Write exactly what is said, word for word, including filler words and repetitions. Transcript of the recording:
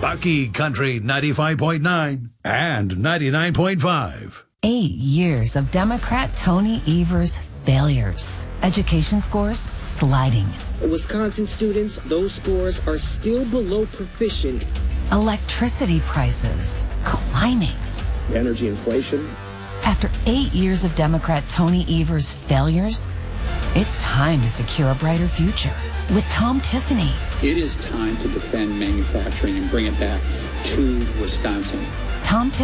Bucky Country ninety-five point nine and ninety-nine point five. Eight years of Democrat Tony Evers' failures. Education scores sliding. Wisconsin students, those scores are still below proficient. Electricity prices climbing. Energy inflation. After eight years of Democrat Tony Evers' failures, it's time to secure a brighter future with Tom Tiffany. It is time to defend manufacturing and bring it back to Wisconsin. Tom Tiffany.